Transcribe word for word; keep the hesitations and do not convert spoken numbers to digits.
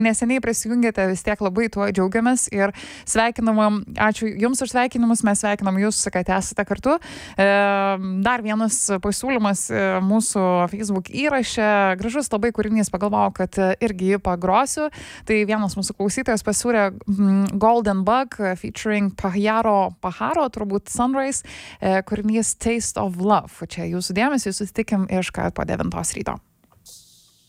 neseniai prisijungėte, vis tiek labai tuo džiaugiamės ir sveikinam, ačiū Jums už sveikinimus, mes sveikinam Jūs, kad esate kartu. Dar vienas pasiūlymas mūsų Facebook įraše, gražus labai kūrinys, pagalvojau, kad irgi jį pagrosiu. Tai vienas mūsų klausytojas pasiūlė Golden Bug featuring Pajaro Paharo, turbūt Sunrise, kūrinys Taste of Love. Čia Jūsų dėmesį, susitikim iškart po devintos ryto.